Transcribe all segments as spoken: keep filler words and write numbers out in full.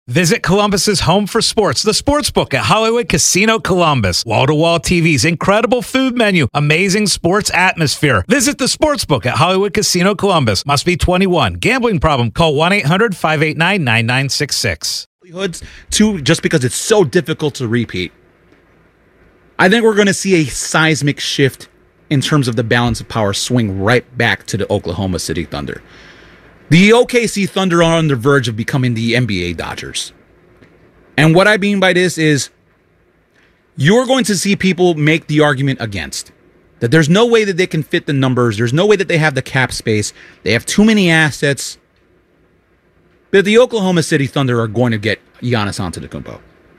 Visit Columbus's home for sports, the Sportsbook at Hollywood Casino Columbus. Wall-to-wall T Vs, incredible food menu, amazing sports atmosphere. Visit the Sportsbook at Hollywood Casino Columbus. Must be twenty-one. Gambling problem? Call one eight hundred five eight nine nine nine six six. Too, just because it's so difficult to repeat. I think we're going to see a seismic shift in terms of the balance of power swing right back to the Oklahoma City Thunder. The O K C Thunder are on the verge of becoming the N B A Dodgers. And what I mean by this is you're going to see people make the argument against that there's no way that they can fit the numbers. There's no way that they have the cap space. They have too many assets. But the Oklahoma City Thunder are going to get Giannis Antetokounmpo.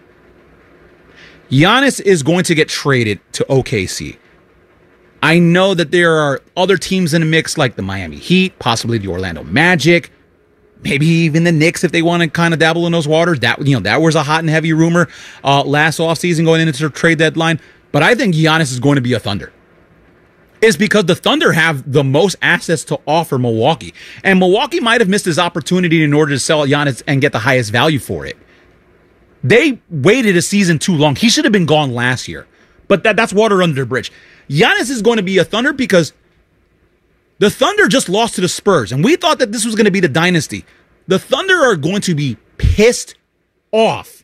Giannis is going to get traded to O K C. I know that there are other teams in the mix like the Miami Heat, possibly the Orlando Magic, maybe even the Knicks if they want to kind of dabble in those waters. That, you know, that was a hot and heavy rumor uh, last offseason going into the trade deadline. But I think Giannis is going to be a Thunder. It's because the Thunder have the most assets to offer Milwaukee. And Milwaukee might have missed his opportunity in order to sell Giannis and get the highest value for it. They waited a season too long. He should have been gone last year. But that, that's water under the bridge. Giannis is going to be a Thunder because the Thunder just lost to the Spurs, and we thought that this was going to be the dynasty. The Thunder are going to be pissed off.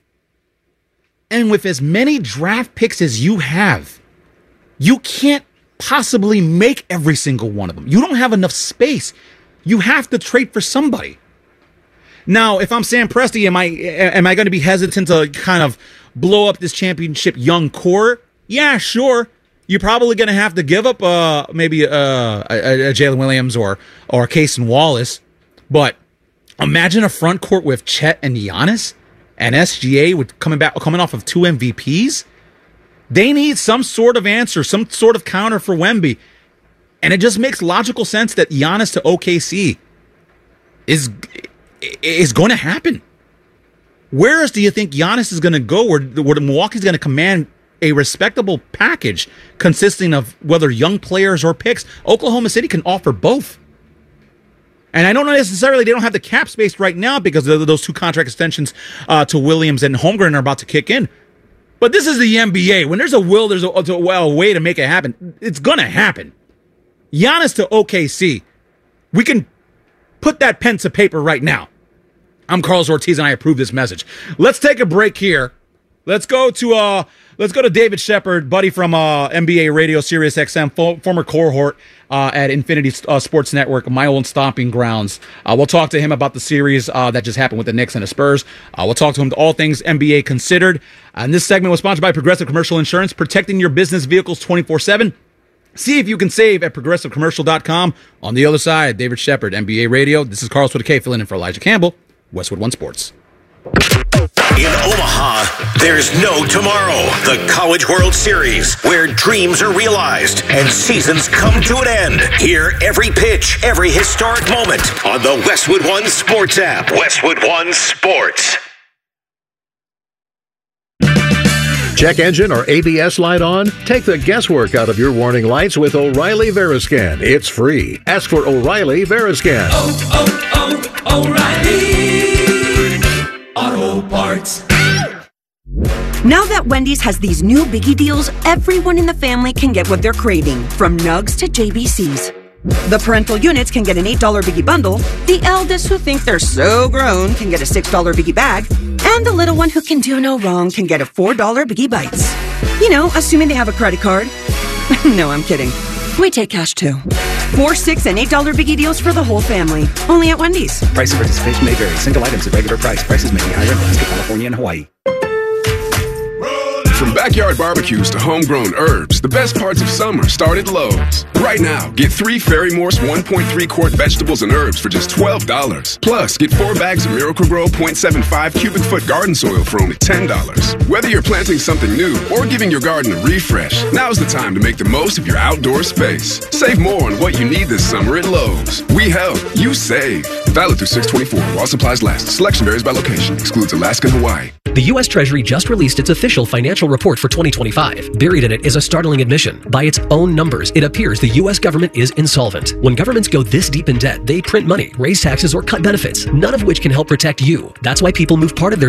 And with as many draft picks as you have, you can't possibly make every single one of them. You don't have enough space. You have to trade for somebody. Now, if I'm Sam Presti, am I am I going to be hesitant to kind of blow up this championship young core? Yeah, sure. You're probably going to have to give up uh, maybe uh, a, a Jalen Williams or or Cason Wallace. But imagine a front court with Chet and Giannis and S G A with coming back coming off of two M V Ps. They need some sort of answer, some sort of counter for Wemby. And it just makes logical sense that Giannis to O K C is, is going to happen. Where else do you think Giannis is going to go where, where Milwaukee's going to command a respectable package consisting of whether young players or picks? Oklahoma City can offer both. And I don't know necessarily they don't have the cap space right now because of those two contract extensions uh, to Williams and Holmgren are about to kick in. But this is the N B A. When there's a will, there's a, a, a way to make it happen. It's going to happen. Giannis to O K C. We can put that pen to paper right now. I'm Carlos Ortiz and I approve this message. Let's take a break here. Let's go to uh, let's go to David Shepard, buddy from uh, N B A Radio, Sirius X M, fo- former cohort uh, at Infinity uh, Sports Network, my old stomping grounds. Uh, we'll talk to him about the series uh, that just happened with the Knicks and the Spurs. Uh, we'll talk to him to all things N B A considered. And this segment was sponsored by Progressive Commercial Insurance, protecting your business vehicles twenty-four seven. See if you can save at progressive commercial dot com. On the other side, David Shepard, N B A Radio. This is Carlos with a K, filling in for Elijah Campbell, Westwood One Sports. In Omaha, there's no tomorrow. The College World Series, where dreams are realized and seasons come to an end. Hear every pitch, every historic moment on the Westwood One Sports app. Westwood One Sports. Check engine or A B S light on? Take the guesswork out of your warning lights with O'Reilly Veriscan. It's free. Ask for O'Reilly Veriscan. Oh, oh, oh, O'Reilly Auto Parts. Now that Wendy's has these new Biggie deals, everyone in the family can get what they're craving, from nugs to J B Cs. The parental units can get an eight dollar Biggie bundle, the eldest who think they're so grown can get a six dollar Biggie bag, and the little one who can do no wrong can get a four dollar Biggie Bites. You know, assuming they have a credit card. No, I'm kidding. We take cash too. Four, six, and eight dollar Biggie deals for the whole family. Only at Wendy's. Price and participation may vary. Single items at regular price. Prices may be higher in Alaska, California, and Hawaii. From backyard barbecues to homegrown herbs, the best parts of summer start at Lowe's. Right now, get three Fairy Morse one point three quart vegetables and herbs for just twelve dollars. Plus, get four bags of Miracle-Gro point seven five cubic foot garden soil for only ten dollars. Whether you're planting something new or giving your garden a refresh, now's the time to make the most of your outdoor space. Save more on what you need this summer at Lowe's. We help, you save. Valid through six twenty-four while supplies last. Selection varies by location. Excludes Alaska and Hawaii. The U S Treasury just released its official financial report for twenty twenty-five. Buried in it is a startling admission. By its own numbers, it appears the U S government is insolvent. When governments go this deep in debt, they print money, raise taxes, or cut benefits, none of which can help protect you. That's why people move part of their